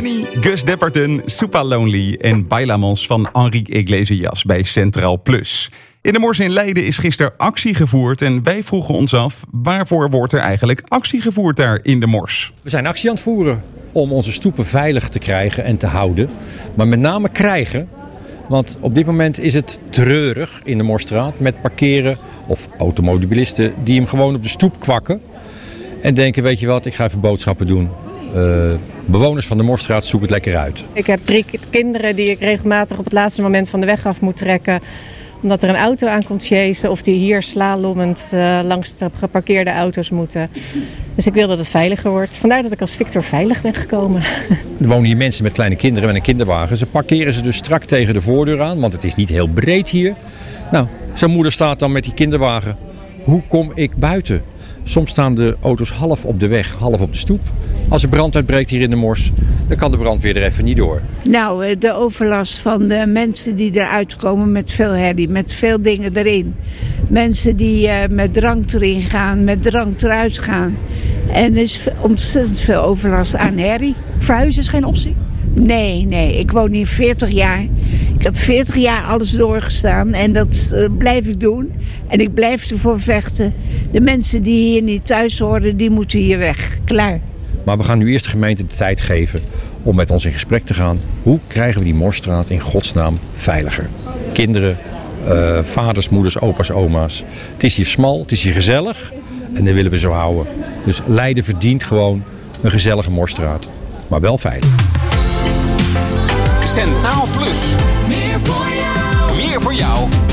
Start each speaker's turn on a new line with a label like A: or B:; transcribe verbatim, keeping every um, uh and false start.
A: Benny, Gus Depperton, Super Lonely en Bailamos van Enrique Iglesias bij Centraal Plus. In de Mors in Leiden is gisteren actie gevoerd en wij vroegen ons af, waarvoor wordt er eigenlijk actie gevoerd daar in de Mors?
B: We zijn actie aan het voeren om onze stoepen veilig te krijgen en te houden. Maar met name krijgen, want op dit moment is het treurig in de Morsstraat met parkeren of automobilisten die hem gewoon op de stoep kwakken. En denken, weet je wat, ik ga even boodschappen doen. Uh, bewoners van de Morsstraat zoeken het lekker uit.
C: Ik heb drie kinderen die ik regelmatig op het laatste moment van de weg af moet trekken. Omdat er een auto aankomt chasen of die hier slalommend uh, langs de geparkeerde auto's moeten. Dus ik wil dat het veiliger wordt. Vandaar dat ik als Victor veilig ben gekomen.
B: Er wonen hier mensen met kleine kinderen met een kinderwagen. Ze parkeren ze dus strak tegen de voordeur aan, want het is niet heel breed hier. Nou, zijn moeder staat dan met die kinderwagen. Hoe kom ik buiten? Soms staan de auto's half op de weg, half op de stoep. Als er brand uitbreekt hier in de Mors, dan kan de brandweer er even niet door.
D: Nou, de overlast van de mensen die eruit komen met veel herrie, met veel dingen erin. Mensen die uh, met drank erin gaan, met drank eruit gaan. En er is ontzettend veel overlast aan herrie.
E: Verhuizen is geen optie?
D: Nee, nee. Ik woon hier veertig jaar. Ik heb veertig jaar alles doorgestaan en dat uh, blijf ik doen. En ik blijf ervoor vechten. De mensen die hier niet thuis horen, die moeten hier weg. Klaar.
B: Maar we gaan nu eerst de gemeente de tijd geven om met ons in gesprek te gaan. Hoe krijgen we die Morsstraat in godsnaam veiliger? Kinderen, uh, vaders, moeders, opa's, oma's. Het is hier smal, het is hier gezellig en dat willen we zo houden. Dus Leiden verdient gewoon een gezellige Morsstraat, maar wel veilig.
A: Centraal Plus.
F: Meer voor jou.
A: Meer voor jou.